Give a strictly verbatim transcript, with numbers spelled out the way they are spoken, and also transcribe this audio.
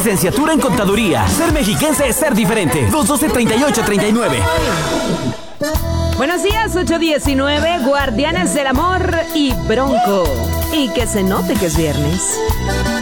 licenciatura en contaduría. Ser mexiquense es ser diferente. dos doce, treinta y ocho, treinta y nueve. Buenos días, ocho diecinueve, Guardianes del Amor y Bronco. Y que se note que es viernes.